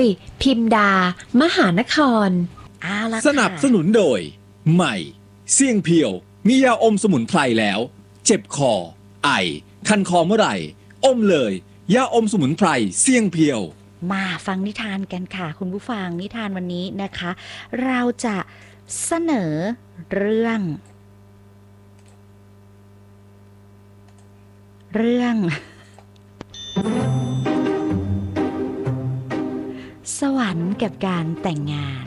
พิมดามหานครสนับสนุนโดยใหม่เสี่ยงเพียวมียาอมสมุนไพรแล้วเจ็บคอไอคันคอเมื่อไหร่อมเลยยาอมสมุนไพรเสี่ยงเพียวมาฟังนิทานกันค่ะคุณผู้ฟังนิทานวันนี้นะคะ เราจะเสนอเรื่องสวรรค์กับการแต่งงาน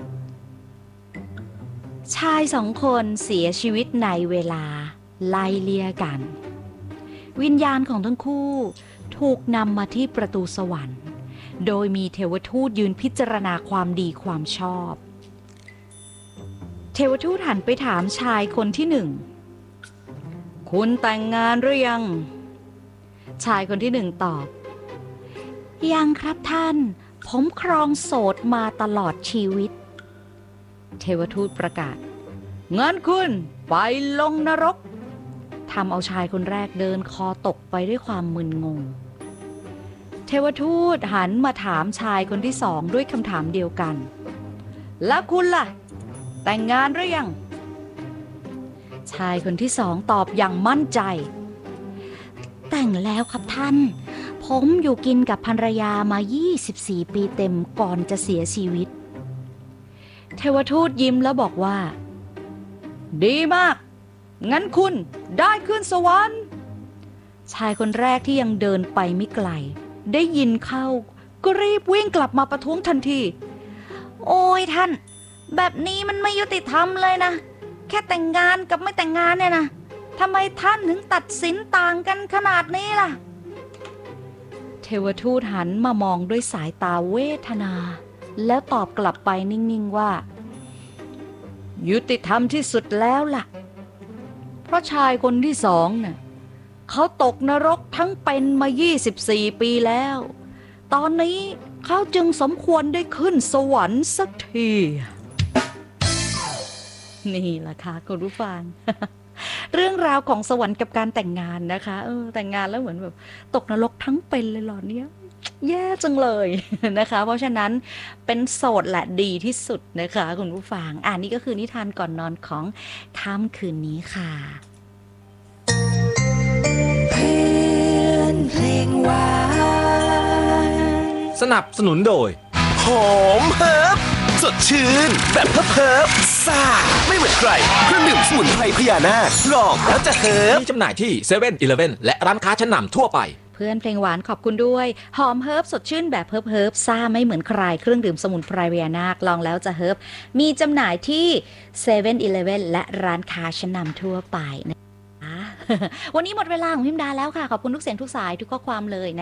ชายสองคนเสียชีวิตในเวลาไล่เลี่ยกันวิญญาณของทั้งคู่ถูกนำมาที่ประตูสวรรค์โดยมีเทวทูตยืนพิจารณาความดีความชอบเทวทูตหันไปถามชายคนที่หนึ่งคุณแต่งงานหรือยังชายคนที่หนึ่งตอบยังครับท่านผมครองโสดมาตลอดชีวิตเทวทูตประกาศงั้นคุณไปลงนรกทำเอาชายคนแรกเดินคอตกไปด้วยความมึนงงเทวทูตหันมาถามชายคนที่สองด้วยคำถามเดียวกันแล้วคุณล่ะแต่งงานหรือยังชายคนที่สองตอบอย่างมั่นใจแต่งแล้วครับท่านผมอยู่กินกับภรรยามา24 ปีเต็มก่อนจะเสียชีวิตเทวทูตยิ้มแล้วบอกว่าดีมากงั้นคุณได้ขึ้นสวรรค์ชายคนแรกที่ยังเดินไปไม่ไกลได้ยินเข้าก็รีบวิ่งกลับมาประท้วงทันทีโอ้ยท่านแบบนี้มันไม่ยุติธรรมเลยนะแค่แต่งงานกับไม่แต่งงานเนี่ยนะทำไมท่านถึงตัดสินต่างกันขนาดนี้ล่ะเทวทูตหันมามองด้วยสายตาเวทนาแล้วตอบกลับไปนิ่งๆว่ายุติธรรมที่สุดแล้วล่ะเพราะชายคนที่สองน่ะเขาตกนรกทั้งเป็นมา24 ปีแล้วตอนนี้เขาจึงสมควรได้ขึ้นสวรรค์สักทีนี่แหละค่ะคุณผู้ฟัง เรื่องราวของสวรรค์กับการแต่งงานนะคะแต่งงานแล้วเหมือนแบบตกนรกทั้งเป็นเลยเหรอเนี่ยแย่จังเลยนะคะเพราะฉะนั้นเป็นโสดแหละดีที่สุดนะคะคุณผู้ฟังนี่ก็คือนิทานก่อนนอนของค่ำคืนนี้ค่ะเพื่อนเพลงหวานสนับสนุนโดยหอมเฮิร์บสดชื่นแบบเฮิร์บซ่าไม่เหมือนใครเครื่องดื่มสมุนไพรพญานาคลองแล้วจะเฮิร์บมีจำหน่ายที่เซเว่นอีเลฟเว่นและร้านค้าชั้นนำทั่วไปเพื่อนเพลงหวานขอบคุณด้วยหอมเฮิร์บสดชื่นแบบเฮิร์บซ่าไม่เหมือนใครเครื่องดื่มสมุนไพรพญานาคลองแล้วจะเฮิร์บมีจำหน่ายที่เซเว่นอีเลฟเว่นและร้านค้าชั้นนำทั่วไปนะคะวันนี้หมดเวลาของพิมดาแล้วค่ะขอบคุณทุกเสียงทุกสายทุกข้อความเลยนะ